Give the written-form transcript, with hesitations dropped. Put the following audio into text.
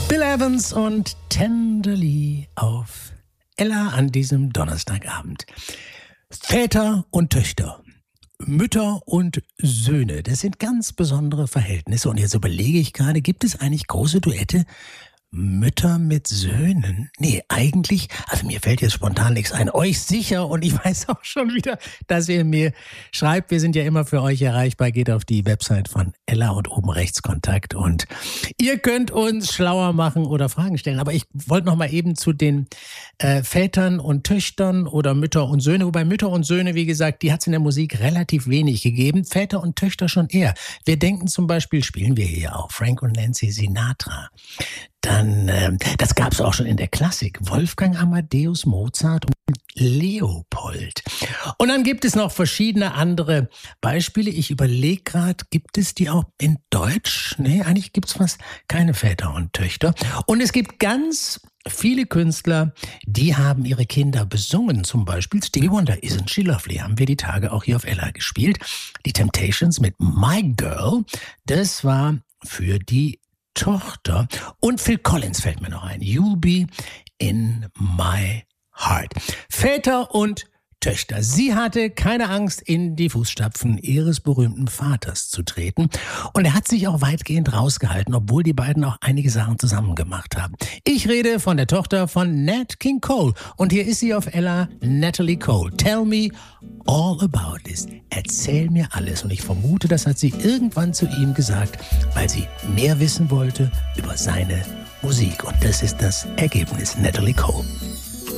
Bill Evans und Tenderly auf Ella an diesem Donnerstagabend. Väter und Töchter, Mütter und Söhne, das sind ganz besondere Verhältnisse. Und jetzt überlege ich gerade, gibt es eigentlich große Duette? Mütter mit Söhnen? Nee, eigentlich, also mir fällt jetzt spontan nichts ein. Euch sicher, und ich weiß auch schon wieder, dass ihr mir schreibt. Wir sind ja immer für euch erreichbar. Geht auf die Website von Ella und oben rechts Kontakt. Und ihr könnt uns schlauer machen oder Fragen stellen. Aber ich wollte noch mal eben zu den Vätern und Töchtern oder Mütter und Söhne. Wobei Mütter und Söhne, wie gesagt, die hat es in der Musik relativ wenig gegeben. Väter und Töchter schon eher. Wir denken zum Beispiel, spielen wir hier auch Frank und Nancy Sinatra. Dann, das gab es auch schon in der Klassik. Wolfgang Amadeus Mozart und Leopold. Und dann gibt es noch verschiedene andere Beispiele. Ich überlege gerade, gibt es die auch in Deutsch? Nee, eigentlich gibt es fast keine Väter und Töchter. Und es gibt ganz viele Künstler, die haben ihre Kinder besungen. Zum Beispiel Stevie Wonder, Isn't She Lovely, haben wir die Tage auch hier auf Ella gespielt. Die Temptations mit My Girl, das war für die Tochter. Und Phil Collins fällt mir noch ein. You'll be in my heart. Väter und Töchter. Sie hatte keine Angst, in die Fußstapfen ihres berühmten Vaters zu treten. Und er hat sich auch weitgehend rausgehalten, obwohl die beiden auch einige Sachen zusammen gemacht haben. Ich rede von der Tochter von Nat King Cole. Und hier ist sie auf Ella, Natalie Cole. Tell me all about this. Erzähl mir alles. Und ich vermute, das hat sie irgendwann zu ihm gesagt, weil sie mehr wissen wollte über seine Musik. Und das ist das Ergebnis. Natalie Cole.